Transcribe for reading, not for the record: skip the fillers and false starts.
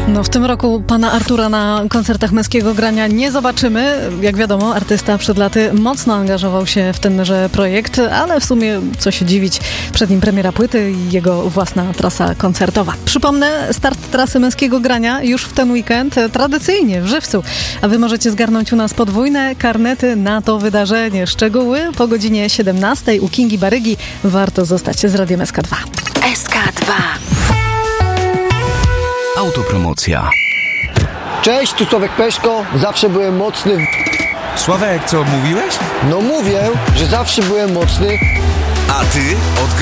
No w tym roku pana Artura na koncertach Męskiego Grania nie zobaczymy. Jak wiadomo, artysta przed laty mocno angażował się w tenże projekt, ale w sumie co się dziwić, przed nim premiera płyty i jego własna trasa koncertowa. Przypomnę, start trasy Męskiego Grania już w ten weekend, tradycyjnie w Żywcu. A wy możecie zgarnąć u nas podwójne karnety na to wydarzenie. Szczegóły po godzinie 17 u Kingi Barygi. Warto zostać z Radiem SK2. SK2. Autopromocja. Cześć, tu Sławek Peszko. Zawsze byłem mocny. Sławek, co mówiłeś? No mówię, że zawsze byłem mocny. A ty od